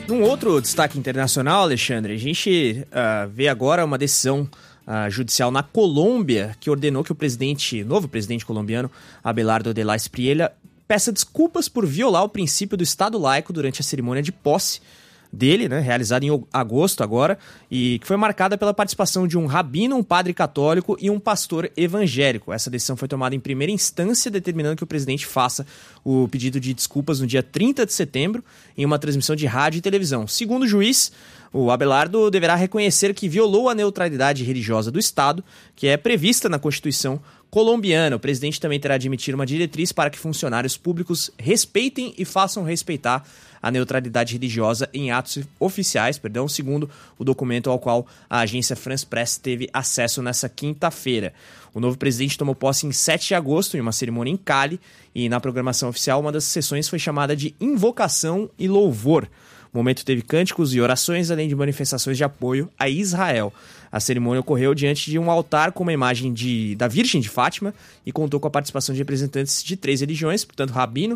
Num outro destaque internacional, Alexandre, a gente vê agora uma decisão judicial na Colômbia que ordenou que o novo presidente colombiano, Abelardo de la Espriella, peça desculpas por violar o princípio do Estado laico durante a cerimônia de posse dele, né, realizada em agosto agora, e que foi marcada pela participação de um rabino, um padre católico e um pastor evangélico. Essa decisão foi tomada em primeira instância, determinando que o presidente faça o pedido de desculpas no dia 30 de setembro, em uma transmissão de rádio e televisão. Segundo o juiz, o Abelardo deverá reconhecer que violou a neutralidade religiosa do Estado, que é prevista na Constituição colombiana. O presidente também terá de emitir uma diretriz para que funcionários públicos respeitem e façam respeitar a neutralidade religiosa em atos oficiais, segundo o documento ao qual a agência France Press teve acesso nessa quinta-feira. O novo presidente tomou posse em 7 de agosto, em uma cerimônia em Cali, e na programação oficial uma das sessões foi chamada de Invocação e Louvor. O momento teve cânticos e orações, além de manifestações de apoio a Israel. A cerimônia ocorreu diante de um altar com uma imagem da Virgem de Fátima e contou com a participação de representantes de 3 religiões, portanto, rabino,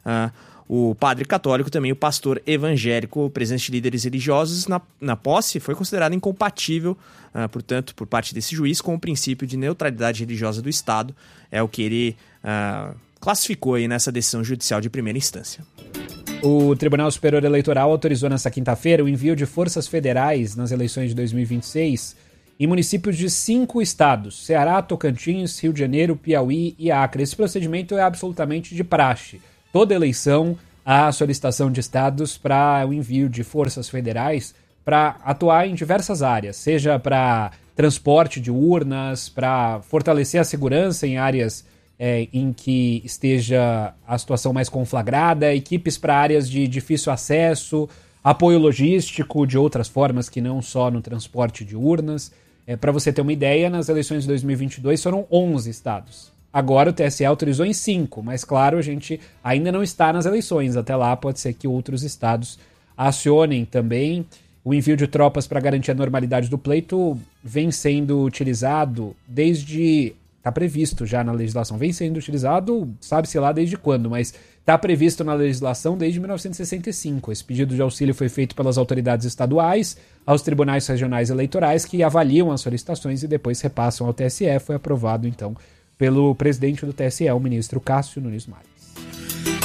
o padre católico, também o pastor evangélico. O presença de líderes religiosos na posse foi considerado incompatível, portanto, por parte desse juiz, com o princípio de neutralidade religiosa do Estado. É o que ele classificou aí nessa decisão judicial de primeira instância. O Tribunal Superior Eleitoral autorizou nesta quinta-feira o envio de forças federais nas eleições de 2026 em municípios de 5 estados: Ceará, Tocantins, Rio de Janeiro, Piauí e Acre. Esse procedimento é absolutamente de praxe. Toda eleição há solicitação de estados para o envio de forças federais para atuar em diversas áreas, seja para transporte de urnas, para fortalecer a segurança em áreas em que esteja a situação mais conflagrada, equipes para áreas de difícil acesso, apoio logístico de outras formas que não só no transporte de urnas. Para você ter uma ideia, nas eleições de 2022 foram 11 estados. Agora o TSE autorizou em 5, mas claro, a gente ainda não está nas eleições. Até lá pode ser que outros estados acionem também. O envio de tropas para garantir a normalidade do pleito vem sendo utilizado desde... Está previsto já na legislação, vem sendo utilizado, sabe-se lá desde quando, mas está previsto na legislação desde 1965. Esse pedido de auxílio foi feito pelas autoridades estaduais aos tribunais regionais eleitorais, que avaliam as solicitações e depois repassam ao TSE. Foi aprovado, então, pelo presidente do TSE, o ministro Cássio Nunes Marques.